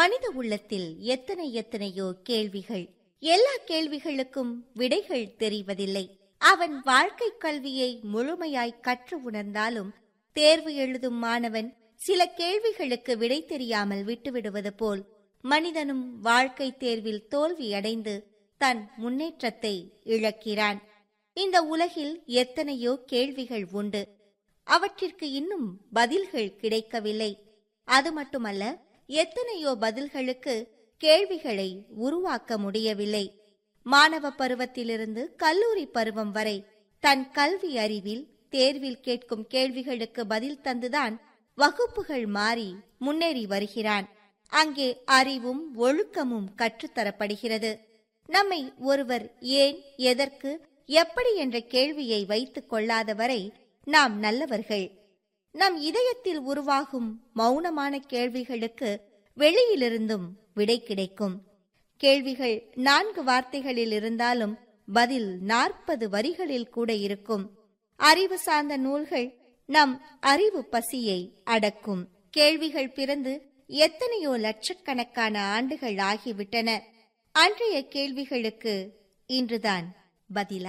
மனித உள்ளத்தில் எத்தனையோ கேள்விகள். எல்லா கேள்விகளுக்கும் விடைகள் தெரிவதில்லை. அவன் வாழ்க்கை கல்வியை முழுமையாய் கற்று உணர்ந்தாலும் தேர்வு எழுதும் மாணவன் சில கேள்விகளுக்கு விடை தெரியாமல் விட்டுவிடுவது போல் மனிதனும் வாழ்க்கை தேர்வில் தோல்வியடைந்து தன் முன்னேற்றத்தை இழக்கிறான். இந்த உலகில் எத்தனையோ கேள்விகள் உண்டு. அவற்றிற்கு இன்னும் பதில்கள் கிடைக்கவில்லை. அது மட்டுமல்ல, எத்தனையோ பதில்களுக்கு கேள்விகளை உருவாக்க முடியவில்லை. மாணவ பருவத்திலிருந்து கல்லூரி பருவம் வரை தன் கல்வி அறிவில் தேர்வில் கேட்கும் கேள்விகளுக்கு பதில் தந்துதான் வகுப்புகள் மாறி முன்னேறி வருகிறான். அங்கே அறிவும் ஒழுக்கமும் கற்றுத்தரப்படுகிறது. நம்மை ஒருவர் ஏன், எதற்கு, எப்படி என்ற கேள்வியை வைத்துக் கொள்ளாதவரை நாம் நல்லவர்கள். நம் இதயத்தில் உருவாகும் மௌனமான கேள்விகளுக்கு வெளியிலிருந்தும் விடை கிடைக்கும். கேள்விகள் 4 வார்த்தைகளில் இருந்தாலும் பதில் 40 வரிகளில் கூட இருக்கும். அறிவு சார்ந்த நூல்கள் நம் அறிவு பசியை அடக்கும். கேள்விகள் பிறந்து எத்தனையோ லட்சக்கணக்கான ஆண்டுகள் ஆகிவிட்டன. அன்றைய கேள்விகளுக்கு இன்றுதான் பதிலா?